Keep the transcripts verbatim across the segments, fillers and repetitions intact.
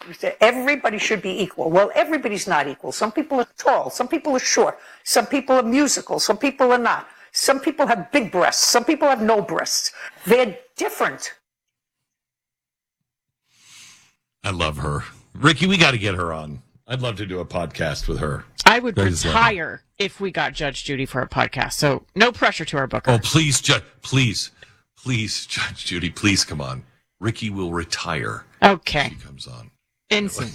everybody should be equal. Well, everybody's not equal. Some people are tall. Some people are short. Some people are musical. Some people are not. Some people have big breasts. Some people have no breasts. They're different. I love her. Ricky, we got to get her on. I'd love to do a podcast with her. I would There's retire that. if we got Judge Judy for a podcast. So no pressure to our booker. Oh, please, Judge, please, please, Judge Judy, please come on. Ricky will retire. Okay. She comes on. Insane.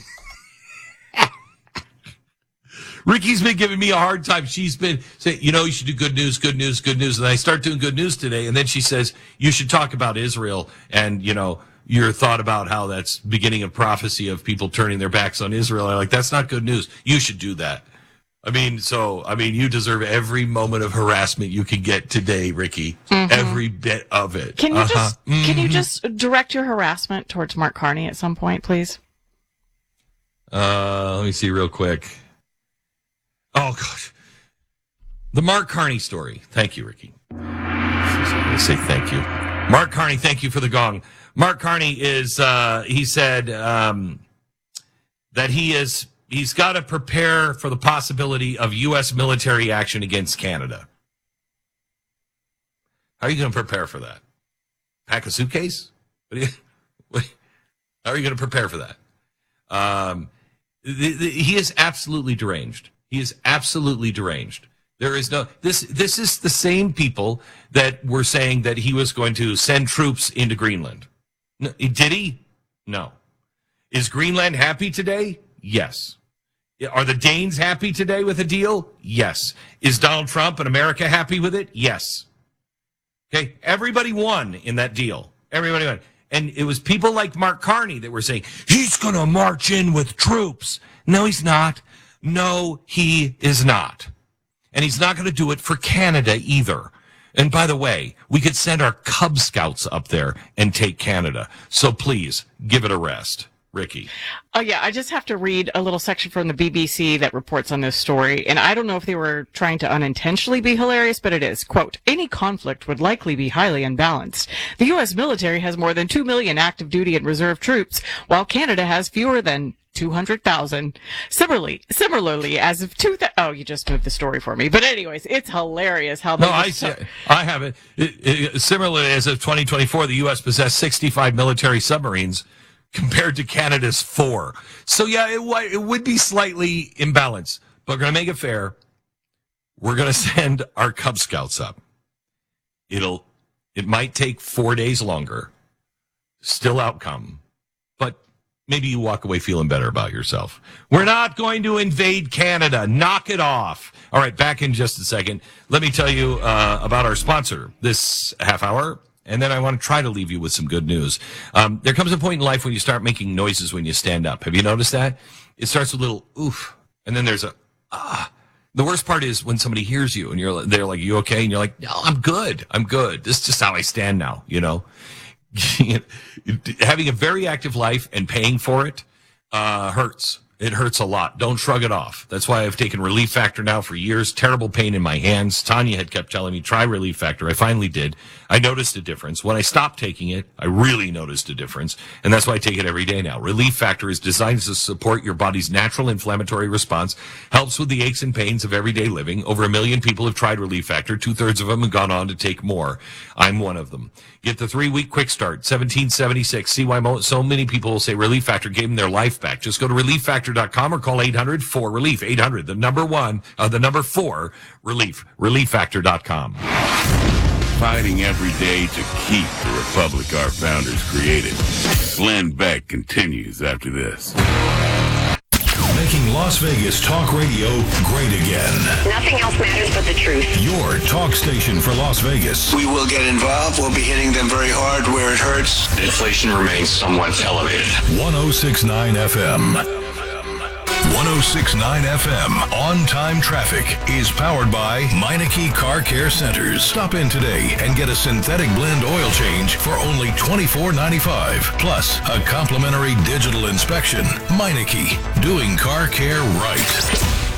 Ricky's been giving me a hard time. She's been saying, you know, you should do good news, good news, good news. And I start doing good news today. And then she says, you should talk about Israel and, you know, your thought about how that's beginning of prophecy of people turning their backs on Israel. I'm like, that's not good news. You should do that. I mean, so, I mean, you deserve every moment of harassment you can get today, Ricky. Mm-hmm. Every bit of it. Can you uh-huh. just mm-hmm. can you just direct your harassment towards Mark Carney at some point, please? Uh, let me see real quick. Oh, gosh. The Mark Carney story. Thank you, Ricky. I'm going to say thank you. Mark Carney, thank you for the gong. Mark Carney is, uh, he said um, that he is, he's got to prepare for the possibility of U S military action against Canada. How are you going to prepare for that? Pack a suitcase? What are you, what, how are you going to prepare for that? Um, the, the, he is absolutely deranged. He is absolutely deranged. There is no, this, this is the same people that were saying that he was going to send troops into Greenland. No, did he? No. Is Greenland happy today? Yes. Are the Danes happy today with a deal? Yes. Is Donald Trump and America happy with it? Yes. Okay. Everybody won in that deal. Everybody won. And it was people like Mark Carney that were saying, he's going to march in with troops. No, he's not. No, he is not. And he's not going to do it for Canada either. And by the way, we could send our Cub Scouts up there and take Canada. So please, give it a rest. Ricky. Oh, yeah, I just have to read a little section from the B B C that reports on this story. And I don't know if they were trying to unintentionally be hilarious, but it is. Quote, any conflict would likely be highly unbalanced. The U S military has more than two million active duty and reserve troops, while Canada has fewer than two hundred thousand. Similarly, similarly, as of two thousand, oh, you just moved the story for me. But anyways, it's hilarious how. No, I see, I have it. It, it. Similarly, as of twenty twenty-four, the U S possessed sixty-five military submarines compared to Canada's four. So yeah, it, it would be slightly imbalanced, but we're going to make it fair. We're going to send our Cub Scouts up. It'll, it might take four days longer. Still outcome. Maybe you walk away feeling better about yourself. We're not going to invade Canada. Knock it off. All right, back in just a second. Let me tell you uh, about our sponsor this half hour, and then I want to try to leave you with some good news. Um, there comes a point in life when you start making noises when you stand up. Have you noticed that? It starts with a little oof, and then there's a ah. The worst part is when somebody hears you, and you're they're like, you okay? And you're like, no, I'm good. I'm good. This is just how I stand now, you know? Having a very active life and paying for it uh, hurts. It hurts a lot. Don't shrug it off. That's why I've taken Relief Factor now for years. Terrible pain in my hands. Tanya had kept telling me, try Relief Factor. I finally did. I noticed a difference. When I stopped taking it, I really noticed a difference. And that's why I take it every day now. Relief Factor is designed to support your body's natural inflammatory response, helps with the aches and pains of everyday living. Over a million people have tried Relief Factor. Two-thirds of them have gone on to take more. I'm one of them. Get the three-week quick start, seventeen seventy-six. See why mo- so many people will say Relief Factor gave them their life back. Just go to relief factor dot com or call eight hundred four relief. eight hundred, the number one, uh, the number four, relief. relief factor dot com. Fighting every day to keep the republic our founders created. Glenn Beck continues after this. Making Las Vegas talk radio great again. Nothing else matters but the truth. Your talk station for Las Vegas. We will get involved. We'll be hitting them very hard where it hurts. Inflation remains somewhat elevated. one oh six point nine F M. one oh six point nine F M On-Time Traffic is powered by Meineke Car Care Centers. Stop in today and get a synthetic blend oil change for only twenty-four ninety-five. Plus, a complimentary digital inspection. Meineke, doing car care right.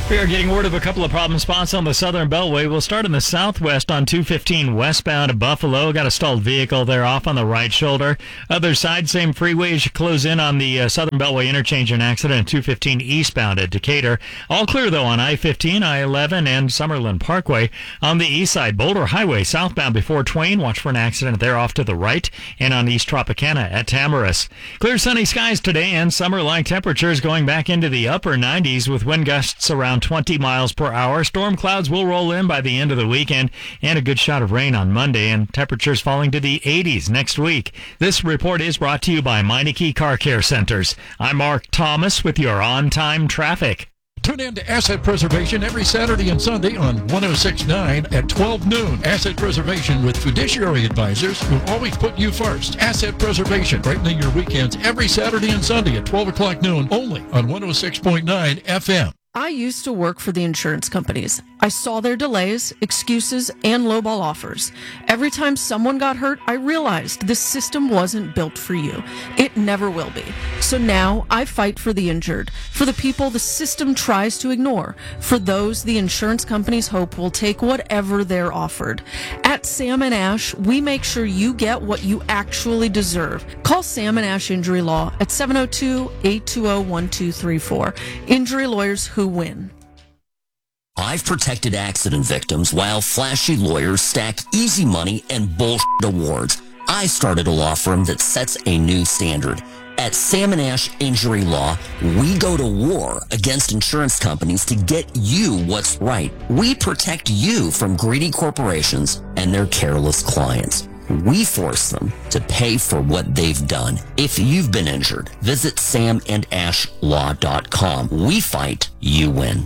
We are getting word of a couple of problem spots on the Southern Beltway. We'll start in the southwest on two fifteen westbound to Buffalo. Got a stalled vehicle there off on the right shoulder. Other side, same freeway as you close in on the uh, Southern Beltway interchange. An accident at two fifteen eastbound at Decatur. All clear, though, on I fifteen, I eleven, and Summerlin Parkway. On the east side, Boulder Highway southbound before Twain. Watch for an accident there off to the right. And on East Tropicana at Tamaris. Clear sunny skies today and summer-like temperatures going back into the upper nineties with wind gusts around twenty miles per hour. Storm clouds will roll in by the end of the weekend and a good shot of rain on Monday and temperatures falling to the eighties next week. This report is brought to you by Meineke Car Care Centers. I'm Mark Thomas with your on-time traffic. Tune in to Asset Preservation every Saturday and Sunday on one oh six point nine at twelve noon. Asset Preservation with fiduciary advisors who always put you first. Asset Preservation, brightening your weekends every Saturday and Sunday at twelve o'clock noon only on one oh six point nine F M. I used to work for the insurance companies. I saw their delays, excuses, and lowball offers. Every time someone got hurt, I realized this system wasn't built for you. It never will be. So now I fight for the injured, for the people the system tries to ignore, for those the insurance companies hope will take whatever they're offered. At Sam and Ash, we make sure you get what you actually deserve. Call Sam and Ash Injury Law at seven oh two, eight two oh, one two three four. Injury lawyers who win. I've protected accident victims while flashy lawyers stack easy money and bullshit awards. I started a law firm that sets a new standard. At Sam and Ash Injury Law, we go to war against insurance companies to get you what's right. We protect you from greedy corporations and their careless clients. We force them to pay for what they've done. If you've been injured, visit sam and ash law dot com. We fight, you win.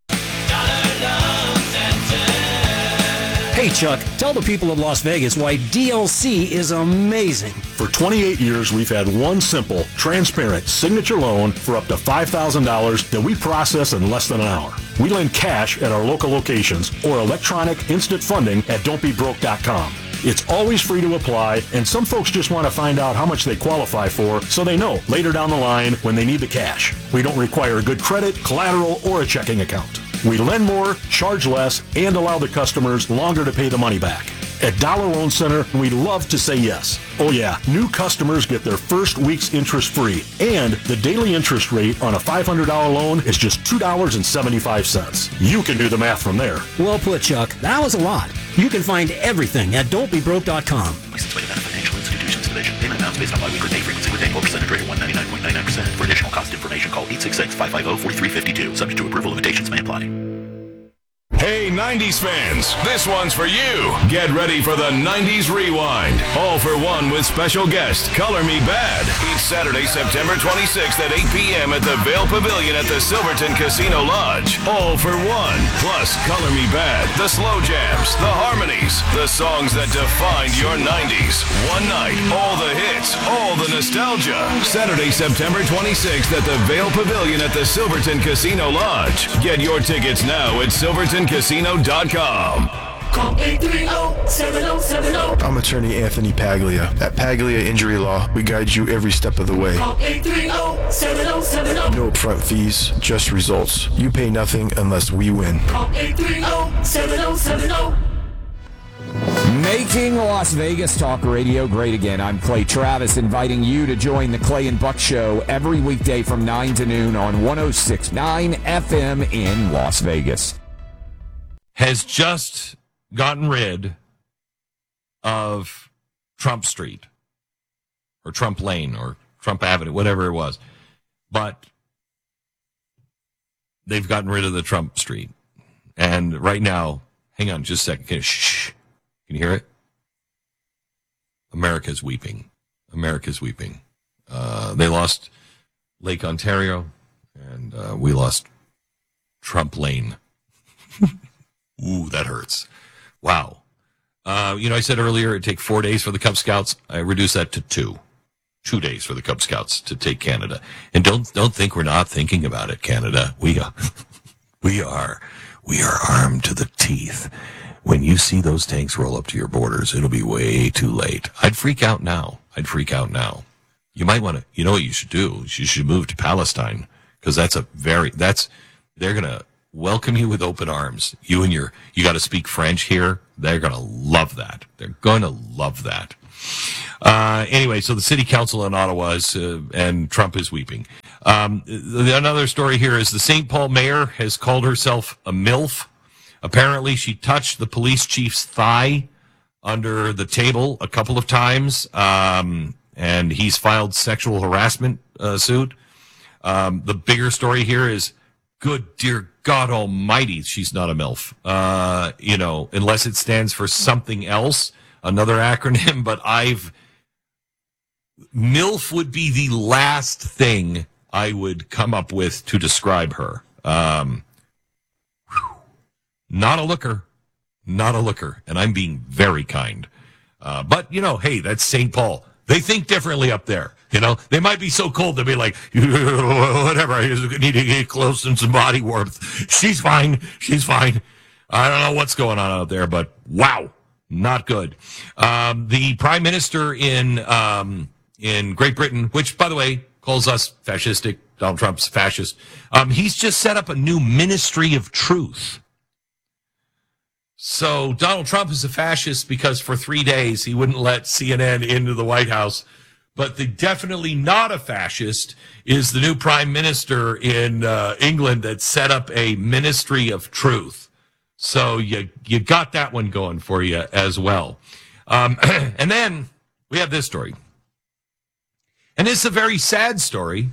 Hey Chuck, tell the people of Las Vegas why D L C is amazing. For twenty-eight years, we've had one simple, transparent signature loan for up to five thousand dollars that we process in less than an hour. We lend cash at our local locations or electronic instant funding at don't be broke dot com. It's always free to apply, and some folks just want to find out how much they qualify for so they know later down the line when they need the cash. We don't require good credit, collateral, or a checking account. We lend more, charge less, and allow the customers longer to pay the money back. At Dollar Loan Center, we love to say yes. Oh yeah, new customers get their first week's interest free, and the daily interest rate on a five hundred dollars loan is just two dollars and seventy-five cents. You can do the math from there. Well put, Chuck. That was a lot. You can find everything at don't be broke dot com. Licensed by Nevada Financial Institutions Division. Payment amounts based on biweekly pay frequency with annual percentage rate of one hundred ninety-nine point nine nine percent. For additional cost information, call eight six six, five five zero, four three five two. Subject to approval, limitations may apply. Hey, nineties fans, this one's for you. Get ready for the nineties Rewind. All for one with special guest, Color Me Bad. Each Saturday, September twenty-sixth at eight p.m. at the Vail Pavilion at the Silverton Casino Lodge. All for one. Plus, Color Me Bad, the slow jams, the harmonies, the songs that defined your nineties. One night, all the hits, all the nostalgia. Saturday, September twenty-sixth at the Vail Pavilion at the Silverton Casino Lodge. Get your tickets now at silverton casino dot com. Call eight three zero, seven zero seven zero. I'm attorney Anthony Paglia. At Paglia Injury Law, we guide you every step of the way. Call eight three zero, seven zero seven zero. No upfront fees, just results. You pay nothing unless we win. Call eight three zero, seven zero seven zero. Making Las Vegas Talk Radio great again. I'm Clay Travis, inviting you to join the Clay and Buck Show every weekday from nine to noon on one oh six point nine F M in Las Vegas. Has just gotten rid of Trump Street or Trump Lane or Trump Avenue, whatever it was. But they've gotten rid of the Trump Street. And right now, hang on just a second. Can you, shh. Can you hear it? America's weeping. America's weeping. Uh, they lost Lake Ontario, and uh, we lost Trump Lane. Ooh, that hurts. Wow. Uh, you know, I said earlier it'd take four days for the Cub Scouts. I reduced that to two. Two days for the Cub Scouts to take Canada. And don't don't think we're not thinking about it, Canada. We are. we are. We are armed to the teeth. When you see those tanks roll up to your borders, it'll be way too late. I'd freak out now. I'd freak out now. You might want to, you know what you should do? You should move to Palestine, because that's a very, that's, they're going to, welcome you with open arms. You and your, you got to speak French here. They're going to love that. They're going to love that. Uh, anyway, so the city council in Ottawa is, uh, and Trump is weeping. Um, the, another story here is the Saint Paul mayor has called herself a MILF. Apparently, she touched the police chief's thigh under the table a couple of times, um, and he's filed sexual harassment uh, suit. Um, the bigger story here is, good dear God Almighty, she's not a MILF. Uh, you know, unless it stands for something else, another acronym. But I've MILF would be the last thing I would come up with to describe her. Um, not a looker. Not a looker, and I'm being very kind. Uh, but, you know, hey, that's Saint Paul. They think differently up there. You know, they might be so cold, they'll be like, whatever, I just need to get close and some body warmth. She's fine. She's fine. I don't know what's going on out there, but wow, not good. Um, the prime minister in um, in Great Britain, which, by the way, calls us fascistic, Donald Trump's fascist, um, he's just set up a new Ministry of Truth. So Donald Trump is a fascist because for three days he wouldn't let C N N into the White House. But the definitely not a fascist is the new prime minister in uh, England that set up a Ministry of Truth. So you you got that one going for you as well. Um, and then we have this story. And it's a very sad story,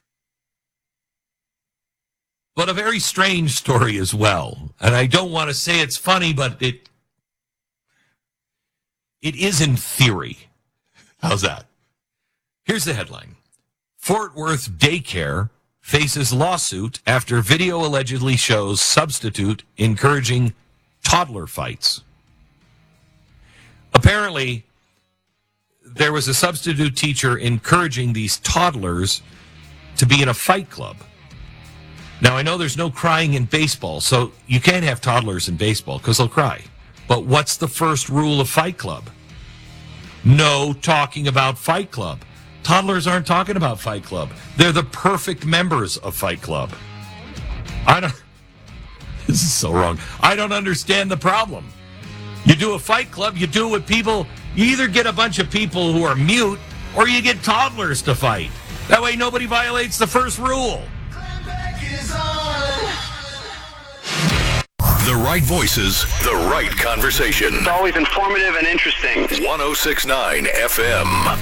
but a very strange story as well. And I don't want to say it's funny, but it it is in theory. How's that? Here's the headline. Fort Worth daycare faces lawsuit after video allegedly shows substitute encouraging toddler fights. Apparently, there was a substitute teacher encouraging these toddlers to be in a fight club. Now, I know there's no crying in baseball, so you can't have toddlers in baseball because they'll cry. But what's the first rule of Fight Club? No talking about Fight Club. Toddlers aren't talking about Fight Club. They're the perfect members of Fight Club. I don't... This is so wrong. I don't understand the problem. You do a Fight Club, you do it with people... You either get a bunch of people who are mute, or you get toddlers to fight. That way nobody violates the first rule. The right voices, the right conversation. It's always informative and interesting. one oh six point nine F M.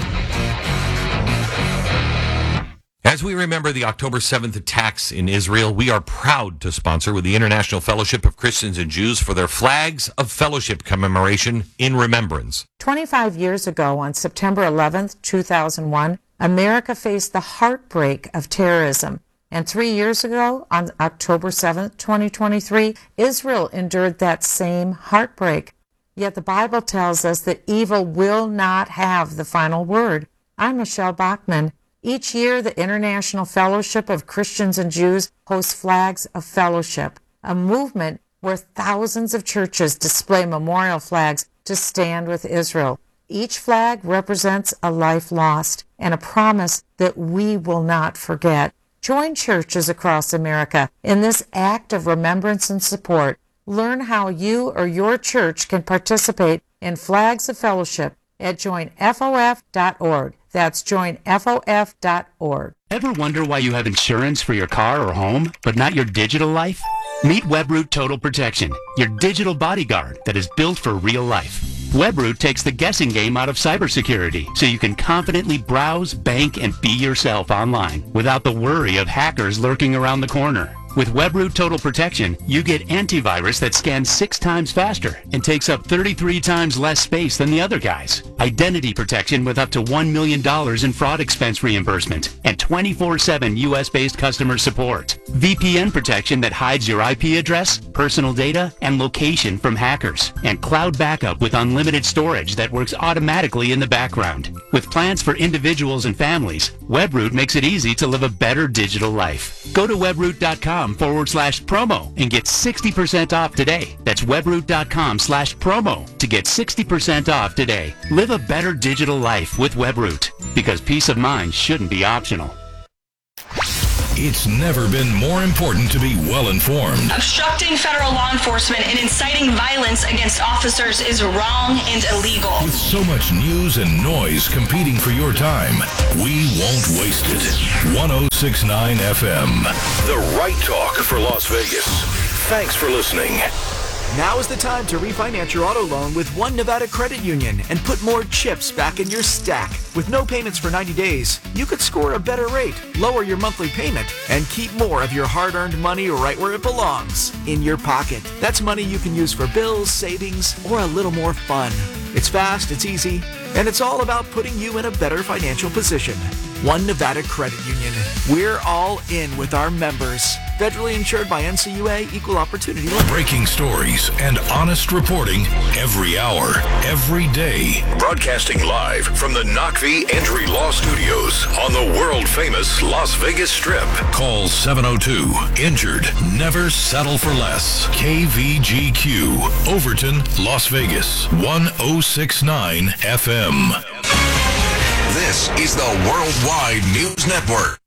As we remember the October seventh attacks in Israel, we are proud to sponsor with the International Fellowship of Christians and Jews for their Flags of Fellowship commemoration in remembrance. twenty-five years ago, on September eleventh, two thousand one, America faced the heartbreak of terrorism. And three years ago, on October seventh, twenty twenty-three, Israel endured that same heartbreak. Yet the Bible tells us that evil will not have the final word. I'm Michelle Bachman. Each year, the International Fellowship of Christians and Jews hosts Flags of Fellowship, a movement where thousands of churches display memorial flags to stand with Israel. Each flag represents a life lost and a promise that we will not forget. Join churches across America in this act of remembrance and support. Learn how you or your church can participate in Flags of Fellowship at join F O F dot org. That's join F O F dot org. Ever wonder why you have insurance for your car or home, but not your digital life? Meet Webroot Total Protection, your digital bodyguard that is built for real life. Webroot takes the guessing game out of cybersecurity, so you can confidently browse, bank, and be yourself online without the worry of hackers lurking around the corner. With Webroot Total Protection, you get antivirus that scans six times faster and takes up thirty-three times less space than the other guys. Identity protection with up to one million dollars in fraud expense reimbursement and twenty-four seven U S-based customer support. V P N protection that hides your I P address, personal data, and location from hackers. And cloud backup with unlimited storage that works automatically in the background. With plans for individuals and families, Webroot makes it easy to live a better digital life. Go to webroot.com forward slash promo and get sixty percent off today. That's webroot.com slash promo to get sixty percent off today. Live a better digital life with Webroot, because peace of mind shouldn't be optional. It's never been more important to be well informed. Obstructing federal law enforcement and inciting violence against officers is wrong and illegal. With so much news and noise competing for your time, we won't waste it. one oh six point nine F M. The right talk for Las Vegas. Thanks for listening. Now is the time to refinance your auto loan with One Nevada Credit Union and put more chips back in your stack. With no payments for ninety days, you could score a better rate, lower your monthly payment, and keep more of your hard-earned money right where it belongs, in your pocket. That's money you can use for bills, savings, or a little more fun. It's fast, it's easy, and it's all about putting you in a better financial position. One Nevada Credit Union. We're all in with our members. Federally insured by N C U A, Equal Opportunity Lender. Breaking stories and honest reporting every hour, every day. Broadcasting live from the Knockvie Entry Law Studios on the world-famous Las Vegas Strip. Call seven oh two, injured. Never settle for less. K V G Q, Overton, Las Vegas, one oh six point nine F M. This is the Worldwide News Network.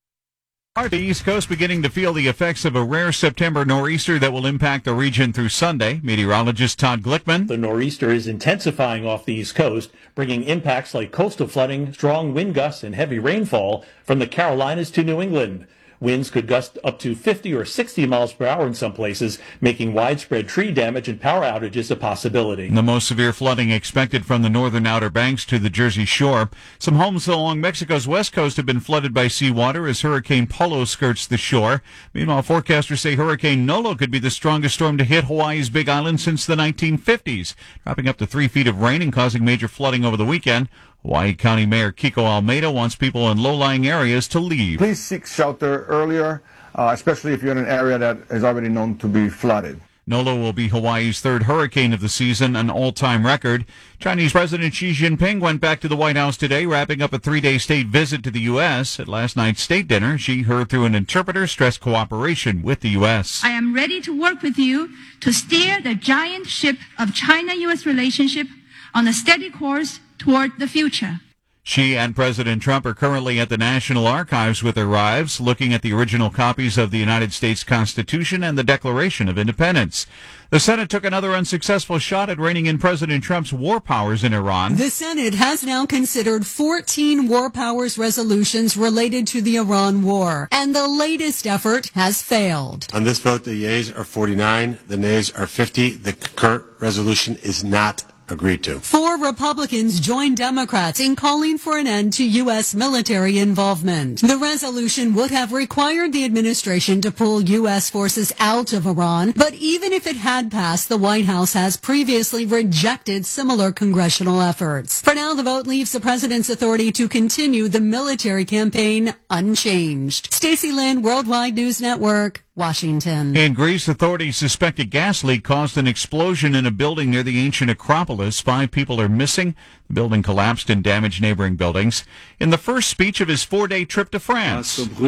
The East Coast beginning to feel the effects of a rare September nor'easter that will impact the region through Sunday. Meteorologist Todd Glickman. The nor'easter is intensifying off the East Coast, bringing impacts like coastal flooding, strong wind gusts, and heavy rainfall from the Carolinas to New England. Winds could gust up to fifty or sixty miles per hour in some places, making widespread tree damage and power outages a possibility. The most severe flooding expected from the northern Outer Banks to the Jersey Shore. Some homes along Mexico's west coast have been flooded by seawater as Hurricane Polo skirts the shore. Meanwhile, forecasters say Hurricane Nolo could be the strongest storm to hit Hawaii's Big Island since the nineteen fifties, dropping up to three feet of rain and causing major flooding over the weekend. Hawaii County Mayor Kiko Almeida wants people in low-lying areas to leave. Please seek shelter earlier, uh, especially if you're in an area that is already known to be flooded. Nolo will be Hawaii's third hurricane of the season, an all-time record. Chinese President Xi Jinping went back to the White House today, wrapping up a three-day state visit to the U S At last night's state dinner, Xi heard through an interpreter stressed cooperation with the U S I am ready to work with you to steer the giant ship of China-U S relationship on a steady course toward the future. Xi and President Trump are currently at the National Archives with their wives, looking at the original copies of the United States Constitution and the Declaration of Independence. The Senate took another unsuccessful shot at reining in President Trump's war powers in Iran. The Senate has now considered fourteen war powers resolutions related to the Iran war, and the latest effort has failed. On this vote, the yeas are forty-nine, the nays are fifty. The current resolution is not agreed to. Four Republicans joined Democrats in calling for an end to U S military involvement. The resolution would have required the administration to pull U S forces out of Iran, but even if it had passed, the White House has previously rejected similar congressional efforts. For now, the vote leaves the president's authority to continue the military campaign unchanged. Stacey Lynn, Worldwide News Network, Washington. In Greece, authorities suspect a gas leak caused an explosion in a building near the ancient Acropolis. Five people are missing. The building collapsed and damaged neighboring buildings. In the first speech of his four-day trip to France, Pope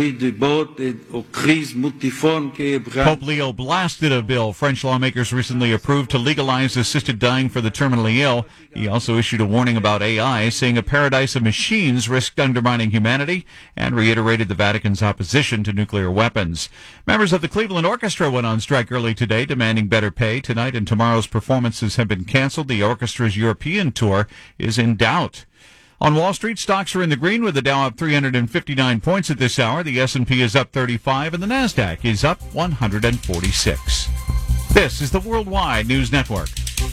Leo blasted a bill French lawmakers recently approved to legalize assisted dying for the terminally ill. He also issued a warning about A I, saying a paradise of machines risked undermining humanity, and reiterated the Vatican's opposition to nuclear weapons. Members of the Cleveland Orchestra went on strike early today, demanding better pay. Tonight and tomorrow's performances have been canceled. The orchestra's European tour is in doubt. On Wall Street, stocks are in the green with the Dow up three hundred fifty-nine points at this hour. The S and P is up thirty-five and the NASDAQ is up one hundred forty-six. This is the Worldwide News Network.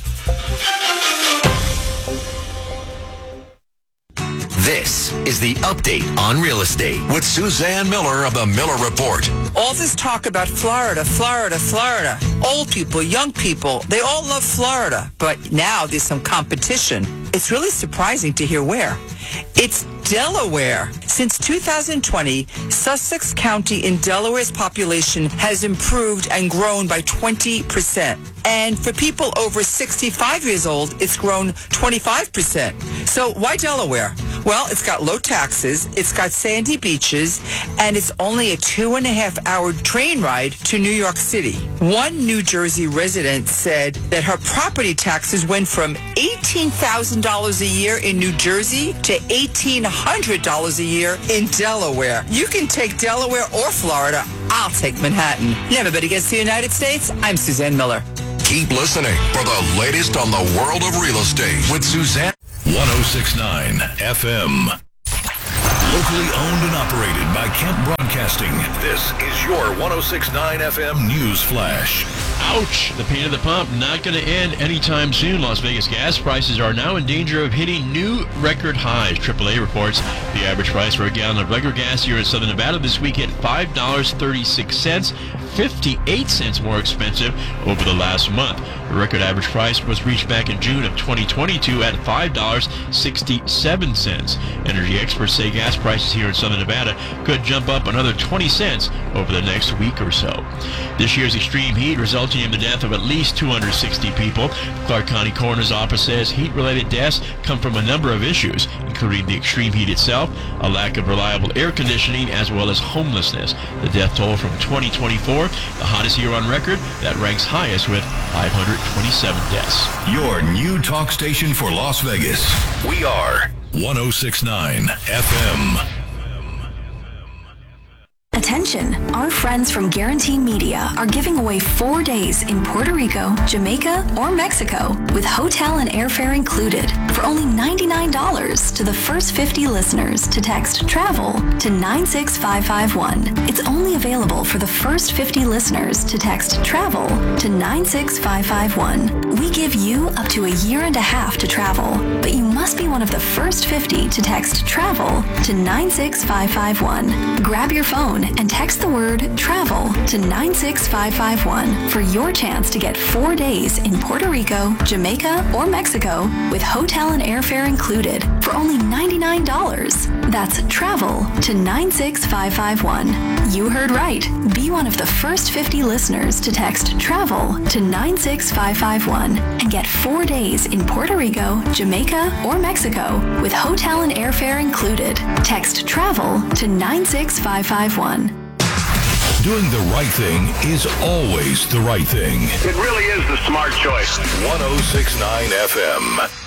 This is the Update on Real Estate with Suzanne Miller of the Miller Report. All this talk about Florida, Florida, Florida. Old people, young people, they all love Florida. But now there's some competition. It's really surprising to hear where. It's Delaware. Since two thousand twenty, Sussex County in Delaware's population has improved and grown by twenty percent. And for people over sixty-five years old, it's grown twenty-five percent. So why Delaware? Well, it's got low taxes, it's got sandy beaches, and it's only a two and a half hour train ride to New York City. One New Jersey resident said that her property taxes went from eighteen thousand dollars a year in New Jersey to eighteen hundred dollars a year in Delaware. You can take Delaware or Florida. I'll take Manhattan. Never bet against the United States. I'm Suzanne Miller. Keep listening for the latest on the world of real estate with Suzanne. one oh six point nine F M. Locally owned and operated by Kemp Broadcasting. This is your one oh six point nine F M News Flash. Ouch! The pain at the pump not going to end anytime soon. Las Vegas gas prices are now in danger of hitting new record highs. triple A reports the average price for a gallon of regular gas here in Southern Nevada this week hit five dollars and thirty-six cents, fifty-eight cents more expensive over the last month. The record average price was reached back in June of twenty twenty-two at five dollars and sixty-seven cents. Energy experts say gas prices here in Southern Nevada could jump up another twenty cents over the next week or so. This year's extreme heat resulting in the death of at least two hundred sixty people. The Clark County Coroner's Office says heat-related deaths come from a number of issues, including the extreme heat itself, a lack of reliable air conditioning, as well as homelessness. The death toll from twenty twenty-four, the hottest year on record, that ranks highest with five hundred twenty-seven deaths. Your new talk station for Las Vegas. We are one oh six point nine F M. Attention, our friends from Guarantee Media are giving away four days in Puerto Rico, Jamaica, or Mexico with hotel and airfare included for only ninety-nine dollars to the first fifty listeners to text TRAVEL to nine six five five one. It's only available for the first fifty listeners to text TRAVEL to nine six five five one. We give you up to a year and a half to travel, but you must be one of the first fifty to text TRAVEL to nine six five five one. Grab your phone and text the word TRAVEL to nine six five five one for your chance to get four days in Puerto Rico, Jamaica, or Mexico with hotel and airfare included for only ninety-nine dollars. That's TRAVEL to nine six five five one. You heard right. Be one of the first fifty listeners to text TRAVEL to nine six five five one and get four days in Puerto Rico, Jamaica, or Mexico with hotel and airfare included. Text TRAVEL to nine six five five one. Doing the right thing is always the right thing. It really is the smart choice. one oh six point nine F M.